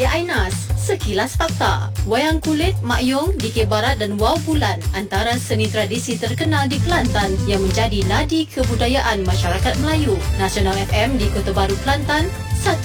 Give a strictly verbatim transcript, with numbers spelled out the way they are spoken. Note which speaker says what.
Speaker 1: saya Ainas. Sekilas fakta. Wayang kulit, Mak Yong, D K Barat dan Wow Bulan antara seni tradisi terkenal di Kelantan yang menjadi nadi kebudayaan masyarakat Melayu. Nasional F M di Kota Baru, Kelantan.